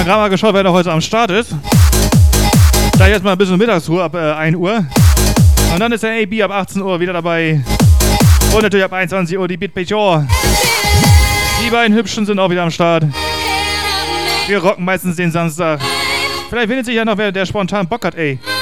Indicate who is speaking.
Speaker 1: gerade mal geschaut, wer noch heute am Start ist. Da jetzt mal ein bisschen Mittagsruhe ab 1 Uhr. Und dann ist der AB ab 18 Uhr wieder dabei. Und natürlich ab 21 Uhr die Beat Pejor. Die beiden Hübschen sind auch wieder am Start. Wir rocken meistens den Samstag. Vielleicht findet sich ja noch wer, der spontan Bock hat, ey.